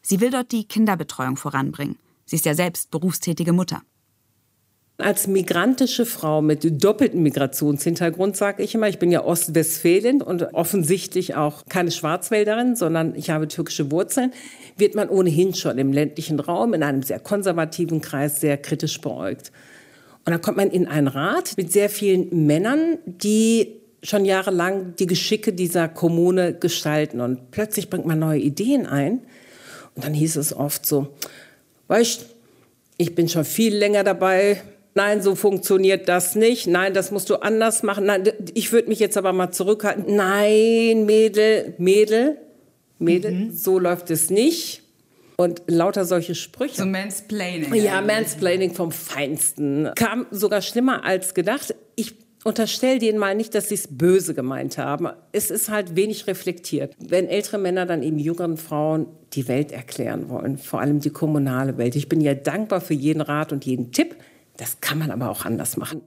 Sie will dort die Kinderbetreuung voranbringen. Sie ist ja selbst berufstätige Mutter. Als migrantische Frau mit doppeltem Migrationshintergrund, sage ich immer, ich bin ja Ostwestfälin und offensichtlich auch keine Schwarzwälderin, sondern ich habe türkische Wurzeln, wird man ohnehin schon im ländlichen Raum in einem sehr konservativen Kreis sehr kritisch beäugt. Und dann kommt man in einen Rat mit sehr vielen Männern, die schon jahrelang die Geschicke dieser Kommune gestalten. Und plötzlich bringt man neue Ideen ein. Und dann hieß es oft so, weißt, ich bin schon viel länger dabei. Nein, so funktioniert das nicht. Nein, das musst du anders machen. Nein, ich würde mich jetzt aber mal zurückhalten. Nein, Mädel, so läuft es nicht. Und lauter solche Sprüche. So Mansplaining. Ja, Mansplaining vom Feinsten. Kam sogar schlimmer als gedacht. Ich unterstelle denen mal nicht, dass sie es böse gemeint haben. Es ist halt wenig reflektiert. Wenn ältere Männer dann eben jüngeren Frauen die Welt erklären wollen, vor allem die kommunale Welt. Ich bin ja dankbar für jeden Rat und jeden Tipp. Das kann man aber auch anders machen.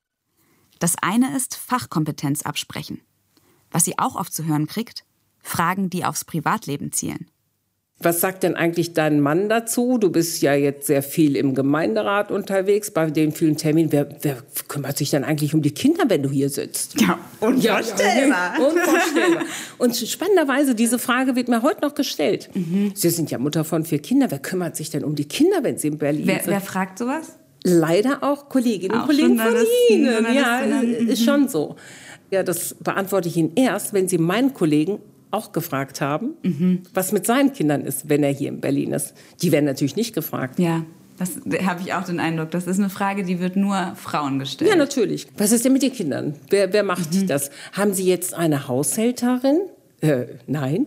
Das eine ist Fachkompetenz absprechen. Was sie auch oft zu hören kriegt, Fragen, die aufs Privatleben zielen. Was sagt denn eigentlich dein Mann dazu? Du bist ja jetzt sehr viel im Gemeinderat unterwegs, bei den vielen Terminen. Wer kümmert sich denn eigentlich um die Kinder, wenn du hier sitzt? Ja, unvorstellbar. Unvorstellbar. Und spannenderweise, diese Frage wird mir heute noch gestellt. Sie sind ja Mutter von 4 Kindern. Wer kümmert sich denn um die Kinder, wenn sie in Berlin sind? Wer fragt sowas? Leider auch Kolleginnen und Kollegen von Ihnen. Ja, ist schon so. Ja, das beantworte ich Ihnen erst, wenn Sie meinen Kollegen auch gefragt haben, was mit seinen Kindern ist, wenn er hier in Berlin ist. Die werden natürlich nicht gefragt. Ja, das habe ich auch den Eindruck. Das ist eine Frage, die wird nur Frauen gestellt. Ja, natürlich. Was ist denn mit den Kindern? Wer macht das? Haben Sie jetzt eine Haushälterin? Nein.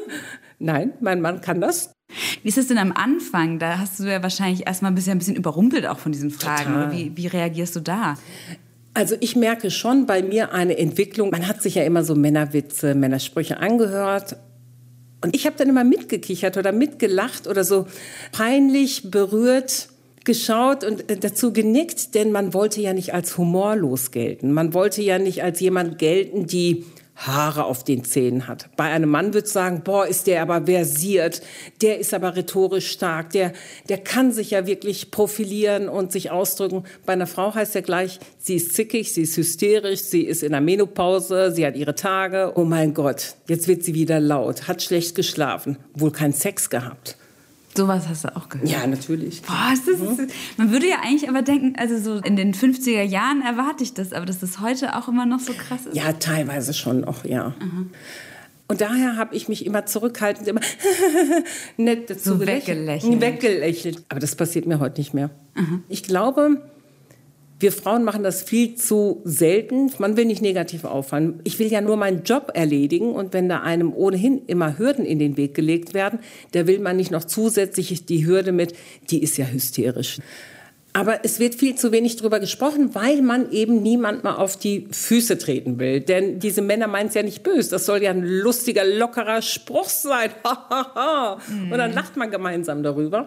Nein, mein Mann kann das. Wie ist es denn am Anfang? Da hast du ja wahrscheinlich erstmal ein bisschen überrumpelt auch von diesen Fragen. Oder wie reagierst du da? Also ich merke schon bei mir eine Entwicklung. Man hat sich ja immer so Männerwitze, Männersprüche angehört. Und ich habe dann immer mitgekichert oder mitgelacht oder so peinlich berührt geschaut und dazu genickt. Denn man wollte ja nicht als humorlos gelten. Man wollte ja nicht als jemand gelten, die Haare auf den Zähnen hat. Bei einem Mann würde ich sagen, boah, ist der aber versiert, der ist aber rhetorisch stark, der kann sich ja wirklich profilieren und sich ausdrücken. Bei einer Frau heißt ja gleich, sie ist zickig, sie ist hysterisch, sie ist in der Menopause, sie hat ihre Tage. Oh mein Gott, jetzt wird sie wieder laut, hat schlecht geschlafen, wohl keinen Sex gehabt. Sowas hast du auch gehört? Ja, natürlich. Boah, man würde ja eigentlich aber denken, also so in den 50er Jahren erwarte ich das, aber dass das heute auch immer noch so krass ist. Ja, teilweise schon noch, ja. Und daher habe ich mich immer zurückhaltend, immer nett dazu so weggelächelt. Aber das passiert mir heute nicht mehr. Ich glaube, wir Frauen machen das viel zu selten. Man will nicht negativ auffallen. Ich will ja nur meinen Job erledigen. Und wenn da einem ohnehin immer Hürden in den Weg gelegt werden, da will man nicht noch zusätzlich die Hürde mit, die ist ja hysterisch. Aber es wird viel zu wenig drüber gesprochen, weil man eben niemand mal auf die Füße treten will. Denn diese Männer meinen es ja nicht böse. Das soll ja ein lustiger, lockerer Spruch sein. Und dann lacht man gemeinsam darüber.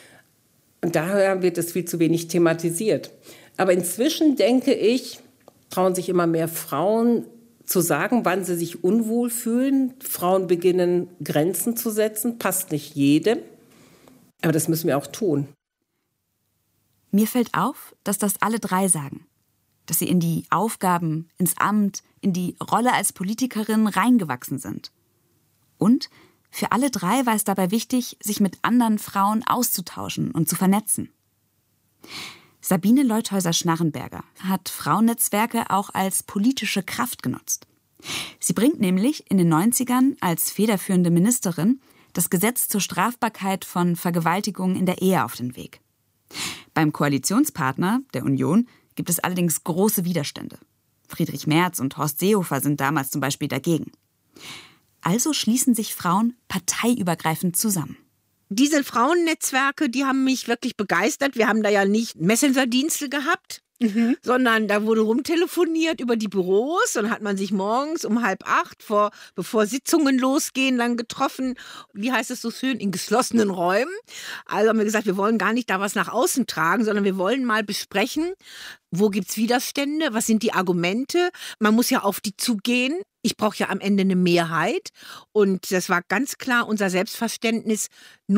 Und daher wird es viel zu wenig thematisiert. Aber inzwischen, denke ich, trauen sich immer mehr Frauen zu sagen, wann sie sich unwohl fühlen. Frauen beginnen, Grenzen zu setzen. Passt nicht jedem. Aber das müssen wir auch tun. Mir fällt auf, dass das alle 3 sagen. Dass sie in die Aufgaben, ins Amt, in die Rolle als Politikerin reingewachsen sind. Und für alle 3 war es dabei wichtig, sich mit anderen Frauen auszutauschen und zu vernetzen. Sabine Leuthäuser-Schnarrenberger hat Frauennetzwerke auch als politische Kraft genutzt. Sie bringt nämlich in den 90ern als federführende Ministerin das Gesetz zur Strafbarkeit von Vergewaltigung in der Ehe auf den Weg. Beim Koalitionspartner, der Union, gibt es allerdings große Widerstände. Friedrich Merz und Horst Seehofer sind damals zum Beispiel dagegen. Also schließen sich Frauen parteiübergreifend zusammen. Diese Frauennetzwerke, die haben mich wirklich begeistert. Wir haben da ja nicht Messenger-Dienste gehabt, sondern da wurde rumtelefoniert über die Büros und hat man sich morgens um 7:30, bevor Sitzungen losgehen, dann getroffen. Wie heißt es so schön? In geschlossenen Räumen. Also haben wir gesagt, wir wollen gar nicht da was nach außen tragen, sondern wir wollen mal besprechen, wo gibt's Widerstände, was sind die Argumente. Man muss ja auf die zugehen. Ich brauche ja am Ende eine Mehrheit. Und das war ganz klar unser Selbstverständnis.